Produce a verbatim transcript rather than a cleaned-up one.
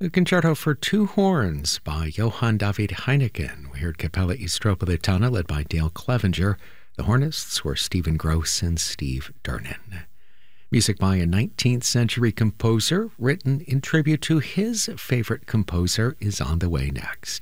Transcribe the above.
A concerto for two horns by Johann David Heineken. We heard Capella Istropolitana led by Dale Clevenger. The hornists were Stephen Gross and Steve Durnan. Music by a nineteenth century composer written in tribute to his favorite composer is on the way next.